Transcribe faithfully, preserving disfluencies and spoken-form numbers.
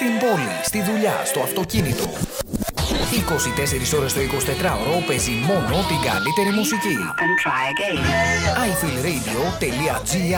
Στην πόλη, στη δουλειά, στο αυτοκίνητο. είκοσι τέσσερις ώρες το εικοσιτετράωρο παίζει μόνο την καλύτερη μουσική. άι φι ελ radio τελεία τζι